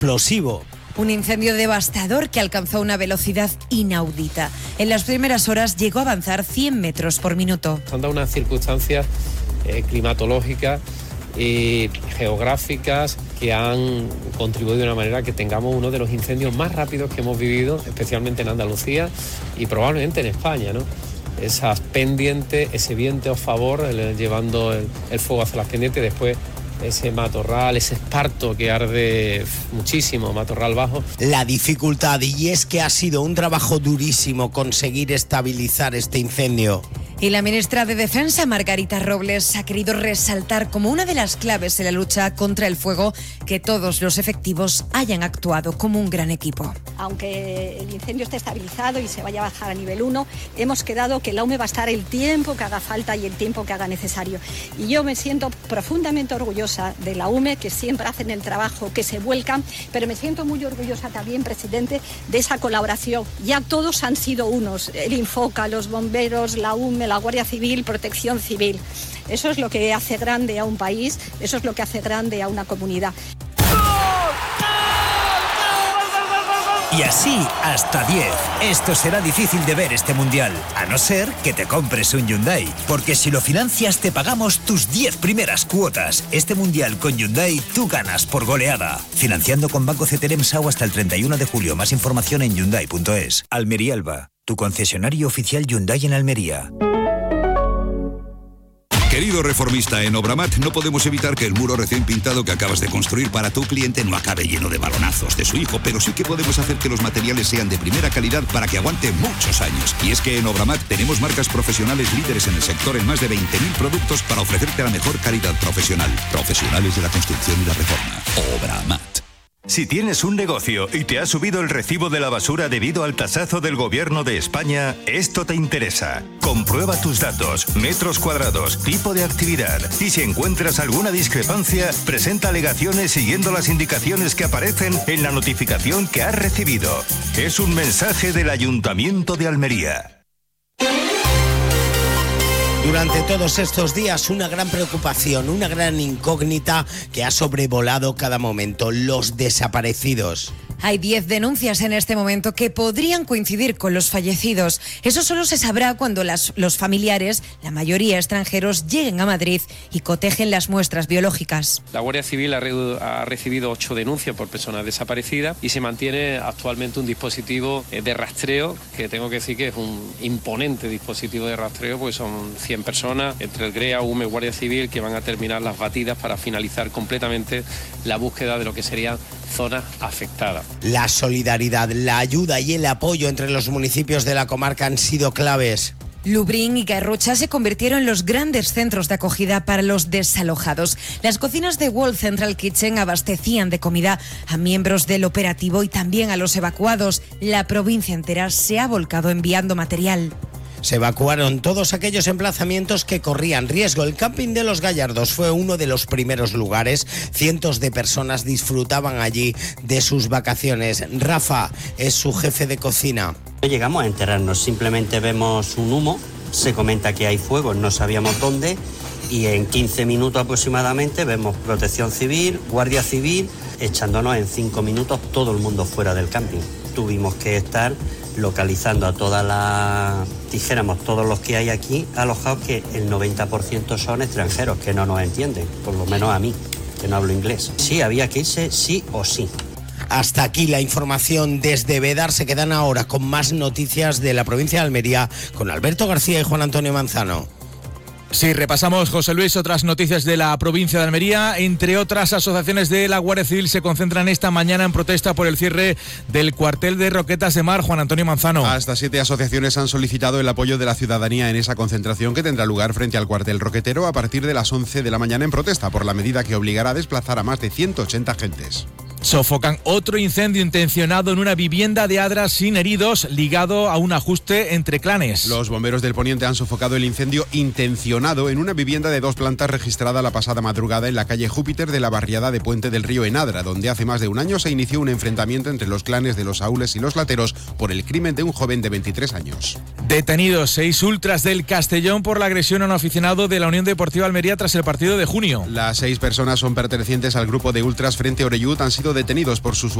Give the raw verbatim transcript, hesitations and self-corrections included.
explosivo. Un incendio devastador que alcanzó una velocidad inaudita. En las primeras horas llegó a avanzar cien metros por minuto. Han dado unas circunstancias eh, climatológicas y geográficas que han contribuido de una manera que tengamos uno de los incendios más rápidos que hemos vivido, especialmente en Andalucía y probablemente en España, ¿no? Esas pendientes, ese viento a favor, el, llevando el, el fuego hacia las pendientes, después ese matorral, ese esparto que arde muchísimo, matorral bajo. La dificultad, y es que ha sido un trabajo durísimo conseguir estabilizar este incendio. Y la ministra de Defensa, Margarita Robles, ha querido resaltar como una de las claves en la lucha contra el fuego que todos los efectivos hayan actuado como un gran equipo. Aunque el incendio esté estabilizado y se vaya a bajar a nivel uno, hemos quedado que la U M E va a estar el tiempo que haga falta y el tiempo que haga necesario. Y yo me siento profundamente orgullosa de la U M E, que siempre hacen el trabajo, que se vuelcan, pero me siento muy orgullosa también, presidente, de esa colaboración. Ya todos han sido unos, el Infoca, los bomberos, la U M E, la Guardia Civil, Protección Civil. Eso es lo que hace grande a un país, eso es lo que hace grande a una comunidad. Y así hasta diez. Esto será difícil de ver este mundial, a no ser que te compres un Hyundai. Porque si lo financias te pagamos tus diez primeras cuotas. Este mundial con Hyundai tú ganas por goleada. Financiando con Banco Ceterem S A U hasta el treinta y uno de julio. Más información en hyundai punto es. Almería Elba, tu concesionario oficial Hyundai en Almería. Querido reformista, en Obramat no podemos evitar que el muro recién pintado que acabas de construir para tu cliente no acabe lleno de balonazos de su hijo, pero sí que podemos hacer que los materiales sean de primera calidad para que aguante muchos años. Y es que en Obramat tenemos marcas profesionales líderes en el sector en más de veinte mil productos para ofrecerte la mejor calidad profesional. Profesionales de la construcción y la reforma. Obramat. Si tienes un negocio y te ha subido el recibo de la basura debido al tasazo del Gobierno de España, esto te interesa. Comprueba tus datos, metros cuadrados, tipo de actividad y si encuentras alguna discrepancia, presenta alegaciones siguiendo las indicaciones que aparecen en la notificación que has recibido. Es un mensaje del Ayuntamiento de Almería. Durante todos estos días, una gran preocupación, una gran incógnita que ha sobrevolado cada momento: los desaparecidos. Hay diez denuncias en este momento que podrían coincidir con los fallecidos. Eso solo se sabrá cuando las, los familiares, la mayoría extranjeros, lleguen a Madrid y cotejen las muestras biológicas. La Guardia Civil ha, re, ha recibido ocho denuncias por personas desaparecidas y se mantiene actualmente un dispositivo de rastreo, que tengo que decir que es un imponente dispositivo de rastreo, porque son cien personas, entre el GREA, U M E, Guardia Civil, que van a terminar las batidas para finalizar completamente la búsqueda de lo que serían zonas afectadas. La solidaridad, la ayuda y el apoyo entre los municipios de la comarca han sido claves. Lubrín y Garrucha se convirtieron en los grandes centros de acogida para los desalojados. Las cocinas de World Central Kitchen abastecían de comida a miembros del operativo y también a los evacuados. La provincia entera se ha volcado enviando material. Se evacuaron todos aquellos emplazamientos que corrían riesgo. El camping de Los Gallardos fue uno de los primeros lugares. Cientos de personas disfrutaban allí de sus vacaciones. Rafa es su jefe de cocina. No llegamos a enterarnos, simplemente vemos un humo, se comenta que hay fuego, no sabíamos dónde, y en quince minutos aproximadamente vemos Protección Civil, Guardia Civil, echándonos en cinco minutos todo el mundo fuera del camping. Tuvimos que estar localizando a todas las, dijéramos, todos los que hay aquí alojados, que el noventa por ciento son extranjeros, que no nos entienden, por lo menos a mí, que no hablo inglés. Sí, había que irse sí o sí. Hasta aquí la información desde Vedar. Se quedan ahora con más noticias de la provincia de Almería con Alberto García y Juan Antonio Manzano. Sí, repasamos, José Luis, otras noticias de la provincia de Almería. Entre otras, asociaciones de la Guardia Civil se concentran esta mañana en protesta por el cierre del cuartel de Roquetas de Mar. Juan Antonio Manzano. Hasta siete asociaciones han solicitado el apoyo de la ciudadanía en esa concentración que tendrá lugar frente al cuartel roquetero a partir de las once de la mañana en protesta por la medida que obligará a desplazar a más de ciento ochenta agentes. Sofocan otro incendio intencionado en una vivienda de Adra sin heridos, ligado a un ajuste entre clanes. Los bomberos del Poniente han sofocado el incendio intencionado en una vivienda de dos plantas registrada la pasada madrugada en la calle Júpiter de la barriada de Puente del Río en Adra, donde hace más de un año se inició un enfrentamiento entre los clanes de los Aules y los Lateros por el crimen de un joven de veintitrés años. Detenidos seis ultras del Castellón por la agresión a un aficionado de la Unión Deportiva Almería tras el partido de junio. Las seis personas son pertenecientes al grupo de ultras Frente Oreyud, han sido sido detenidos por sus